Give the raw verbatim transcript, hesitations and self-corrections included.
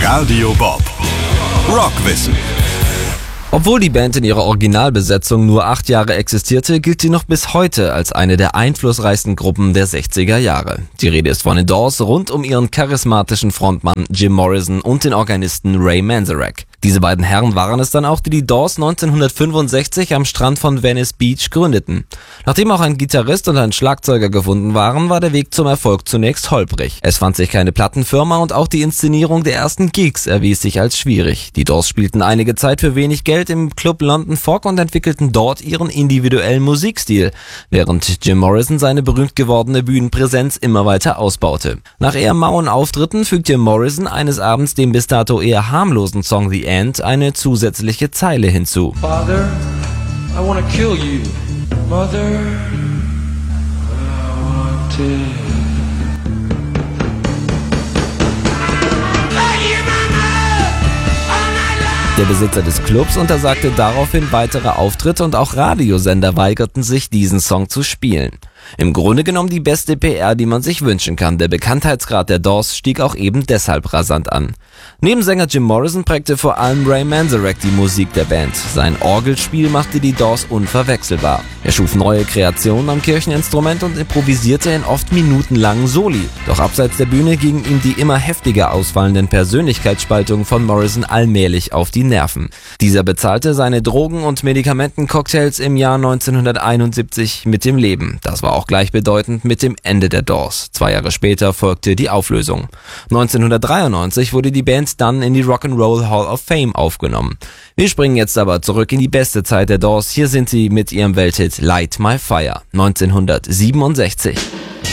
Radio Bob. Rockwissen. Obwohl die Band in ihrer Originalbesetzung nur acht Jahre existierte, gilt sie noch bis heute als eine der einflussreichsten Gruppen der sechziger Jahre. Die Rede ist von den Doors rund um ihren charismatischen Frontmann Jim Morrison und den Organisten Ray Manzarek. Diese beiden Herren waren es dann auch, die die Doors neunzehnhundertfünfundsechzig am Strand von Venice Beach gründeten. Nachdem auch ein Gitarrist und ein Schlagzeuger gefunden waren, war der Weg zum Erfolg zunächst holprig. Es fand sich keine Plattenfirma und auch die Inszenierung der ersten Gigs erwies sich als schwierig. Die Doors spielten einige Zeit für wenig Geld im Club London Fog und entwickelten dort ihren individuellen Musikstil, während Jim Morrison seine berühmt gewordene Bühnenpräsenz immer weiter ausbaute. Nach eher mauen Auftritten fügte Morrison eines Abends dem bis dato eher harmlosen Song The End eine zusätzliche Zeile hinzu. Father, I wanna kill you. Mother, I want to. Der Besitzer des Clubs untersagte daraufhin weitere Auftritte und auch Radiosender weigerten sich, diesen Song zu spielen. Im Grunde genommen die beste P R, die man sich wünschen kann. Der Bekanntheitsgrad der Doors stieg auch eben deshalb rasant an. Neben Sänger Jim Morrison prägte vor allem Ray Manzarek die Musik der Band. Sein Orgelspiel machte die Doors unverwechselbar. Er schuf neue Kreationen am Kircheninstrument und improvisierte in oft minutenlangen Soli. Doch abseits der Bühne gingen ihm die immer heftiger ausfallenden Persönlichkeitsspaltungen von Morrison allmählich auf die Nerven. Dieser bezahlte seine Drogen- und Medikamentencocktails im Jahr neunzehnhunderteinundsiebzig mit dem Leben. Das war auch gleichbedeutend mit dem Ende der Doors. Zwei Jahre später folgte die Auflösung. neunzehnhundertdreiundneunzig wurde die Band dann in die Rock'n'Roll Hall of Fame aufgenommen. Wir springen jetzt aber zurück in die beste Zeit der Doors. Hier sind sie mit ihrem Welthit Light My Fire neunzehnhundertsiebenundsechzig.